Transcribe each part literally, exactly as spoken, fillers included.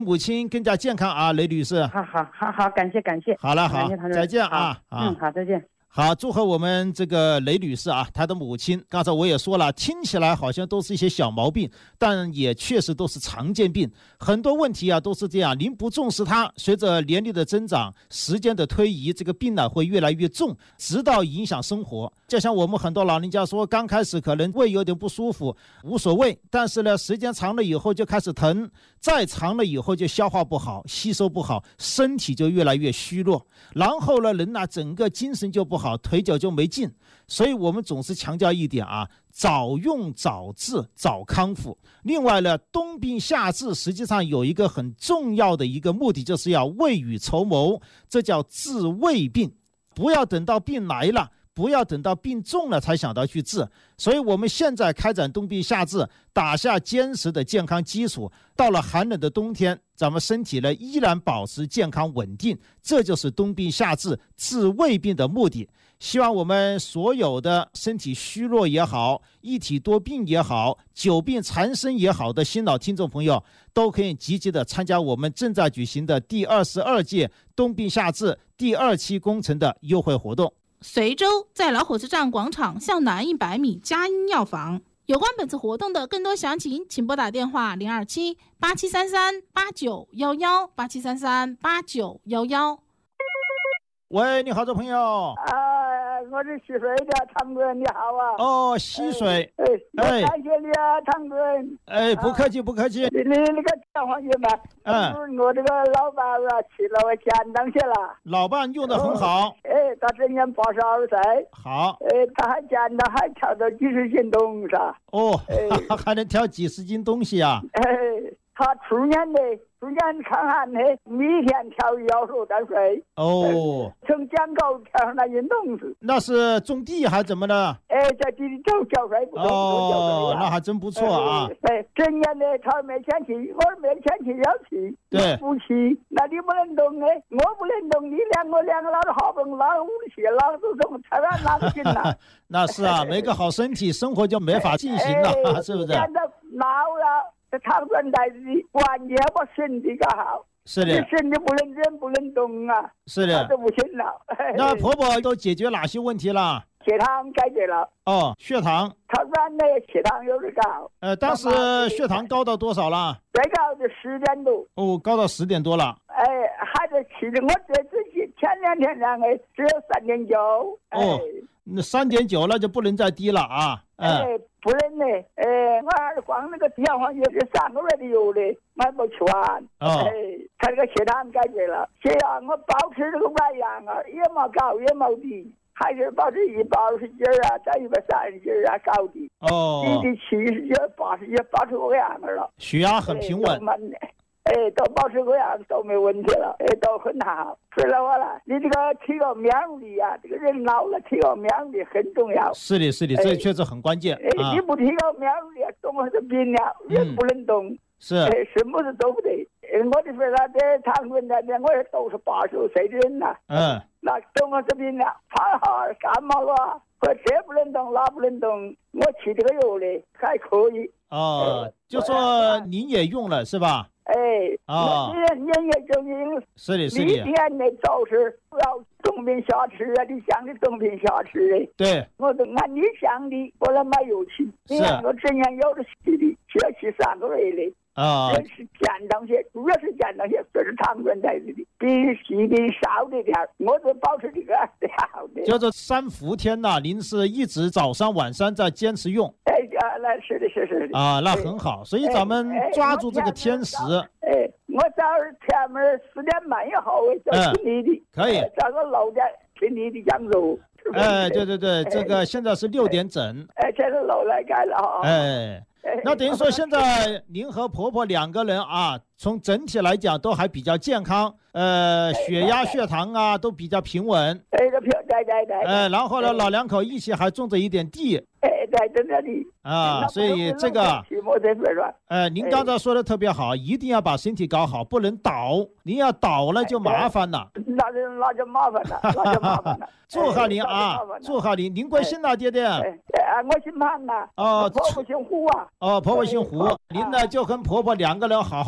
母亲更加健康啊，雷女士。 好好好好，感谢感谢。 好了好，再见啊啊。嗯，好，再见。 好，祝贺我们这个雷女士啊，她的母亲。刚才我也说了，听起来好像都是一些小毛病，但也确实都是常见病。很多问题啊都是这样，您不重视它，随着年龄的增长，时间的推移，这个病呢会越来越重，直到影响生活。就像我们很多老人家说，刚开始可能胃有点不舒服，无所谓，但是呢，时间长了以后就开始疼，再长了以后就消化不好，吸收不好，身体就越来越虚弱，然后呢，人呢整个精神就不好。好，腿脚就没劲，所以我们总是强调一点啊，早用早治早康复。另外呢，冬病夏治实际上有一个很重要的一个目的，就是要未雨绸缪，这叫治未病，不要等到病来了，不要等到病重了才想到去治。所以我们现在开展冬病夏治，打下坚实的健康基础，到了寒冷的冬天，咱们身体呢依然保持健康稳定，这就是冬病夏治治未病的目的。希望我们所有的身体虚弱也好，一体多病也好，久病缠身也好的新老听众朋友，都可以积极的参加我们正在举行的第二十二届冬病夏治第二期工程的优惠活动。 随州在老火车站广场向南一百米佳音药房。有关本次活动的更多详情，请拨打电话零二七八七三三八九一一八七三三八九一一。 喂，你好，这朋友。 啊，我是溪水的唐哥，你好啊。 哦，溪水。 哎，哎，感谢你啊，唐哥。 哎，不客气，不客气。 你你那个电话去嘛？嗯。我这个老伴啊，去了我建档去了。 老伴用的很好。 哦、哎，他今年八十二岁。 好。 哎，他还建档，还挑到几十斤东西。 哦，哎、还能挑几十斤东西啊？ 哎。他去年的，去年看看的，每天挑一小时在睡。 哦， 从江沟挑上来运动子。 那是种地还是怎么的？ 哎，在地里找浇水不？ 哦，那还真不错啊。 哎，今年的他没天气，我没天气要去。 对。 不去，那你不能动哎，我不能动，你两个两个老子好不容易老武器，老子动，才让哪个行了？ 那是啊，没个好身体，生活就没法进行了， 哎、 是不是？ 现在老了。这长春在的关键把身体搞好， 是的， 身体不能忍不能动啊， 是的， 这不行了。 那婆婆都解决哪些问题了？ 血糖解决了。 哦，血糖。 他原来血糖有点高。 呃，当时血糖高到多少了？ 最高的十点多。 哦，高到十点多了。 哎，还在吃的，我这自己前两天两个只有三点九。 哦，那三点九那就不能再低了啊。 哎。哎不能呢，哎，我还是光那个电话也是三个月的油的，我还没吃完。 哦， 哎，他这个血糖解决了，血压我保持这个外氧啊，也没高也没低，还是保持一百二十斤啊，在一百三十斤啊，高低。 哦， 低的七十斤、八十斤，保持个样子了。 血压很平稳。 哎，都保持个样都没问题了，哎，都很好。说了话了，你这个提高免疫力啊，这个人老了提高免疫力很重要。 是的，是的，这确实很关键。 哎，啊、你不提高免疫力，动了这病了，人不能动。嗯、 是。 哎，什么事都不对。我的说他在长春那边，我也都是八十岁的人了。 嗯。 那动了这病了，怕好感冒了，我这不能动，那不能动，我吃这个药的还可以。 哦，哎、就说您也用了是吧？ 哎， 啊， 你你也证明是的，是的。 每天的早是要冬病夏治啊，你想的冬病夏治的。 对， 我都按你想的，我来买油去。 是。 我之前有的吃的，需要吃三个月的。 啊， 这是简单些，主要是简单些，这是长春在的，比西的少的点，我就保持这个好的。 叫做三伏天呐、啊，您是一直早上晚上在坚持用。 哎啊，那是的，是是的。 啊，那很好，所以咱们抓住这个天时。 哎，哎我早上天门四点半以后，我就听你的。 嗯、可以。 早个六点听你的讲座。 哎，对对对，这个现在是六点整。 哎，这是楼来改了哈。 哎。那等于说，现在您和婆婆两个人啊，从整体来讲都还比较健康，呃，血压、血糖啊都比较平稳。 对对对对对。 呃，然后呢，老两口一起还种着一点地。 哎，对，真的地。 啊，所以这个，呃，您刚才说的特别好，一定要把身体搞好，不能倒。您要倒了就麻烦了。 那就那就麻烦了，那就麻烦了。 祝贺您啊，祝贺您！您贵姓哪爹爹？ 哎，我姓潘呐。 哦， 婆婆姓胡啊。 哦，婆婆姓胡，您呢就跟婆婆两个人好好用就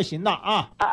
行了啊。